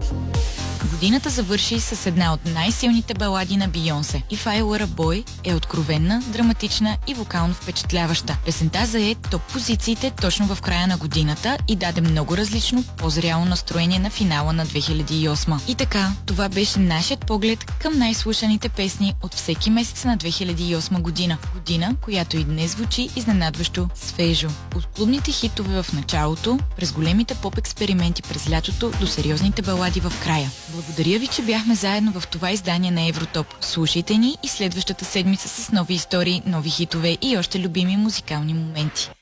Годината завърши с една от най-силните балади на Бийонсе. If I Were a Boy е откровенна, драматична и вокално впечатляваща. Песента зае топ позициите точно в края на годината и даде много различно, по-зряло настроение на финала на 2008. И така, това беше нашият поглед към най-слушаните песни от всеки месец на 2008 година. Година, която и днес звучи изненадващо свежо. От клубните хитове в началото, през големите поп-експерименти през лятото до сериозните балади в края. Благодаря ви, че бяхме заедно в това издание на Евротоп. Слушайте ни и следващата седмица с нови истории, нови хитове и още любими музикални моменти.